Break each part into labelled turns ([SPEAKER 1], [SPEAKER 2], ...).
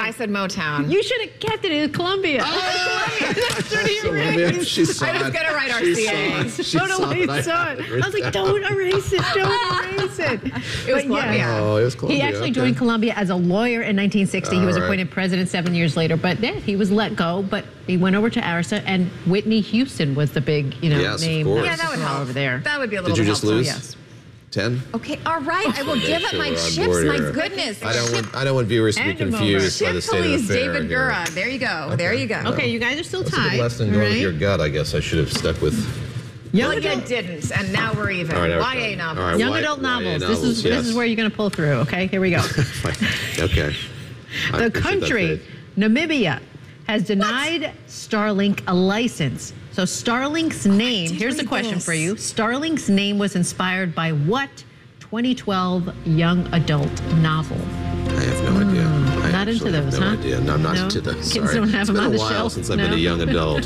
[SPEAKER 1] I said Motown.
[SPEAKER 2] You should have kept it in Columbia.
[SPEAKER 3] Columbia. She saw
[SPEAKER 1] I was
[SPEAKER 3] it.
[SPEAKER 1] going to write
[SPEAKER 3] She
[SPEAKER 1] RCA.
[SPEAKER 3] saw it. She
[SPEAKER 2] Totally
[SPEAKER 3] saw it.
[SPEAKER 2] saw it. I was like, don't erase it. Don't erase it.
[SPEAKER 1] It was
[SPEAKER 2] But
[SPEAKER 1] Columbia.
[SPEAKER 3] Oh, it was Columbia.
[SPEAKER 2] He actually
[SPEAKER 3] okay.
[SPEAKER 2] joined Columbia as a lawyer in 1960. He was
[SPEAKER 3] All right.
[SPEAKER 2] appointed president 7 years later. But yeah, he was let go. But he went over to Arista, and Whitney Houston was the big,
[SPEAKER 3] Yes, of
[SPEAKER 2] name.
[SPEAKER 3] course.
[SPEAKER 1] Yeah, that would help.
[SPEAKER 2] over there.
[SPEAKER 1] That would be a little
[SPEAKER 3] Did you
[SPEAKER 1] bit
[SPEAKER 3] just
[SPEAKER 1] helpful.
[SPEAKER 3] lose?
[SPEAKER 2] Yes.
[SPEAKER 3] 10?
[SPEAKER 1] Okay, all right. I will give up
[SPEAKER 3] sure
[SPEAKER 1] my
[SPEAKER 3] we're on
[SPEAKER 1] chips.
[SPEAKER 3] board
[SPEAKER 1] My
[SPEAKER 3] here.
[SPEAKER 1] goodness.
[SPEAKER 3] I don't want viewers to be
[SPEAKER 2] And a moment.
[SPEAKER 3] confused by the
[SPEAKER 1] Chip
[SPEAKER 3] state of
[SPEAKER 1] police,
[SPEAKER 3] the affair
[SPEAKER 1] David
[SPEAKER 3] here.
[SPEAKER 1] Gura. There you go. There you go.
[SPEAKER 2] Okay, you guys are still
[SPEAKER 3] That's a
[SPEAKER 2] tied.
[SPEAKER 3] good lesson
[SPEAKER 2] all
[SPEAKER 3] going
[SPEAKER 2] right?
[SPEAKER 3] with your gut. I guess I should have stuck with.
[SPEAKER 2] Young
[SPEAKER 1] Well, you
[SPEAKER 2] adult,
[SPEAKER 1] didn't, and now we're even.
[SPEAKER 3] All right,
[SPEAKER 1] YA novels.
[SPEAKER 3] all right.
[SPEAKER 2] young
[SPEAKER 3] Y-
[SPEAKER 2] adult
[SPEAKER 3] YA
[SPEAKER 2] novels.
[SPEAKER 3] novels,
[SPEAKER 2] This
[SPEAKER 3] yes.
[SPEAKER 2] is where you're going to pull through. Okay, here we go.
[SPEAKER 3] Okay. I
[SPEAKER 2] The
[SPEAKER 3] appreciate that,
[SPEAKER 2] country,
[SPEAKER 3] Faith.
[SPEAKER 2] Namibia, has denied Starlink a license. So Starlink's name, here's the
[SPEAKER 1] read
[SPEAKER 2] question
[SPEAKER 1] this.
[SPEAKER 2] for you. Starlink's name was inspired by what 2012 young adult novel?
[SPEAKER 3] I have no idea. I
[SPEAKER 2] Not into
[SPEAKER 3] actually have
[SPEAKER 2] those,
[SPEAKER 3] no
[SPEAKER 2] huh?
[SPEAKER 3] idea. No, I'm not
[SPEAKER 2] No?
[SPEAKER 3] into those.
[SPEAKER 2] Kids
[SPEAKER 3] Sorry.
[SPEAKER 2] don't have
[SPEAKER 3] It's
[SPEAKER 2] them
[SPEAKER 3] been
[SPEAKER 2] on
[SPEAKER 3] a
[SPEAKER 2] the
[SPEAKER 3] while
[SPEAKER 2] shelf?
[SPEAKER 3] since I've been
[SPEAKER 2] No?
[SPEAKER 3] a young adult.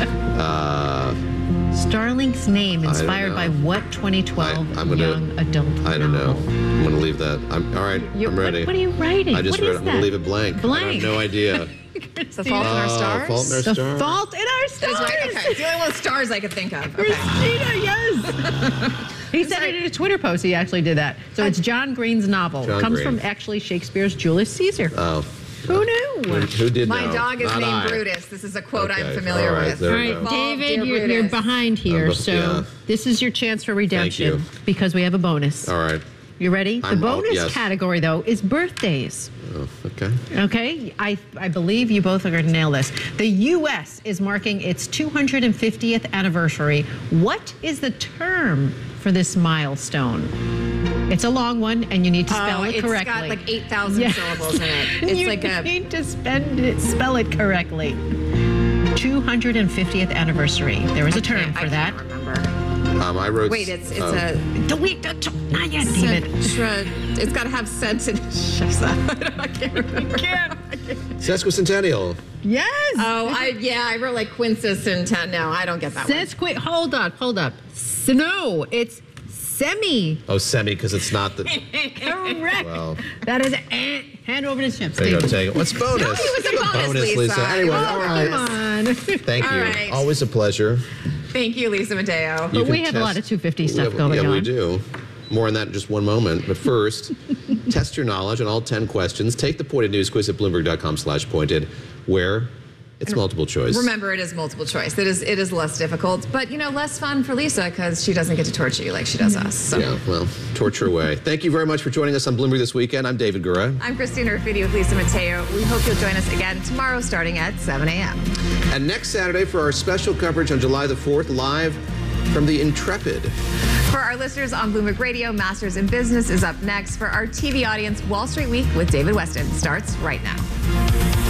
[SPEAKER 2] Starlink's name inspired
[SPEAKER 3] know.
[SPEAKER 2] by what 2012
[SPEAKER 3] I'm gonna-
[SPEAKER 2] young adult
[SPEAKER 3] I don't know.
[SPEAKER 2] novel?
[SPEAKER 3] I'm going to leave that. All right. I'm ready.
[SPEAKER 2] What are you writing?
[SPEAKER 3] I just
[SPEAKER 2] What
[SPEAKER 3] read.
[SPEAKER 2] is
[SPEAKER 3] I'm going to
[SPEAKER 2] that?
[SPEAKER 3] leave it blank. I
[SPEAKER 2] Blank.
[SPEAKER 3] have no idea.
[SPEAKER 1] The Fault in Our Stars?
[SPEAKER 3] Fault in Our
[SPEAKER 2] The
[SPEAKER 3] Stars.
[SPEAKER 2] Fault in Our
[SPEAKER 1] That
[SPEAKER 2] Stars.
[SPEAKER 1] is right. Okay. It's the only one stars I could think of. Okay.
[SPEAKER 2] Christina, yes. He said it in a Twitter post. He actually did that. So it's John Green's novel.
[SPEAKER 3] John
[SPEAKER 2] Comes
[SPEAKER 3] Green.
[SPEAKER 2] from actually Shakespeare's Julius Caesar.
[SPEAKER 3] Oh.
[SPEAKER 2] Who knew?
[SPEAKER 3] Who did
[SPEAKER 1] My
[SPEAKER 3] know?
[SPEAKER 1] dog is
[SPEAKER 3] Not
[SPEAKER 1] named
[SPEAKER 3] I.
[SPEAKER 1] Brutus. This is a quote
[SPEAKER 3] Okay,
[SPEAKER 1] I'm familiar
[SPEAKER 3] all right,
[SPEAKER 1] with.
[SPEAKER 3] there
[SPEAKER 2] All
[SPEAKER 3] we
[SPEAKER 2] right,
[SPEAKER 3] go.
[SPEAKER 2] David,
[SPEAKER 1] Dear
[SPEAKER 2] you're
[SPEAKER 1] Brutus.
[SPEAKER 2] behind here. So
[SPEAKER 3] yeah.
[SPEAKER 2] this is your chance for redemption
[SPEAKER 3] you.
[SPEAKER 2] because we have a bonus.
[SPEAKER 3] All right.
[SPEAKER 2] You ready? The
[SPEAKER 3] I'm- oh,
[SPEAKER 2] bonus
[SPEAKER 3] yes.
[SPEAKER 2] category, though, is birthdays.
[SPEAKER 3] Oh, okay.
[SPEAKER 2] Okay, I believe you both are going to nail this. The U.S. is marking its 250th anniversary. What is the term for this milestone? It's a long one, and you need to spell it correctly.
[SPEAKER 1] It's got like 8,000
[SPEAKER 2] Yeah.
[SPEAKER 1] syllables in it. It's
[SPEAKER 2] you
[SPEAKER 1] like a.
[SPEAKER 2] need to spell it correctly. 250th anniversary. There is a term for
[SPEAKER 1] I
[SPEAKER 2] that.
[SPEAKER 1] can't remember.
[SPEAKER 3] I wrote.
[SPEAKER 1] Wait, it's
[SPEAKER 3] oh.
[SPEAKER 1] a.
[SPEAKER 2] Delete that. Not yet, David.
[SPEAKER 1] It's got to have sentence. Shucks up. I can't remember.
[SPEAKER 3] Sesquicentennial.
[SPEAKER 2] Yes.
[SPEAKER 1] Oh, I wrote like quincentennial. No, I don't get that one.
[SPEAKER 2] Hold up. No, it's semi.
[SPEAKER 3] Oh, semi, because it's not the.
[SPEAKER 2] Correct.
[SPEAKER 3] Well.
[SPEAKER 2] That is hand over to chips,
[SPEAKER 3] There you go.
[SPEAKER 2] David.
[SPEAKER 3] Take it. What's bonus?
[SPEAKER 1] No, it was a bonus, Lisa.
[SPEAKER 3] Anyway,
[SPEAKER 1] Oh,
[SPEAKER 3] all right.
[SPEAKER 2] Come on.
[SPEAKER 3] Thank
[SPEAKER 1] All
[SPEAKER 3] you.
[SPEAKER 1] right.
[SPEAKER 3] Always a pleasure.
[SPEAKER 1] Thank you, Lisa Mateo.
[SPEAKER 3] You
[SPEAKER 2] But we
[SPEAKER 3] can
[SPEAKER 2] have a lot of 250 stuff
[SPEAKER 3] yeah,
[SPEAKER 2] going
[SPEAKER 3] yeah, we
[SPEAKER 2] on.
[SPEAKER 3] do. More on that in just one moment. But first, test your knowledge on all 10 questions. Take the Pointed News quiz at Bloomberg.com/pointed, where it's multiple choice.
[SPEAKER 1] Remember, it is multiple choice. It is less difficult, but less fun for Lisa because she doesn't get to torture you like she does us. So.
[SPEAKER 3] Yeah, well, torture away. Thank you very much for joining us on Bloomberg this weekend. I'm David Gura.
[SPEAKER 1] I'm Christina Rafidi with Lisa Mateo. We hope you'll join us again tomorrow starting at 7 a.m.
[SPEAKER 3] And next Saturday for our special coverage on July the 4th, live from the Intrepid.
[SPEAKER 1] For our listeners on Bloomberg Radio, Masters in Business is up next. For our TV audience, Wall Street Week with David Weston starts right now.